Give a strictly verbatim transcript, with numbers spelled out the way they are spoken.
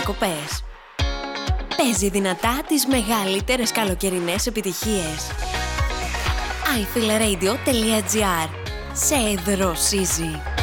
διακοπές. Παίζει δυνατά τις μεγαλύτερες καλοκαιρινές επιτυχίες. άι φιλ ρέιντιο τελεία τζι άρ. Σε δροσίζει.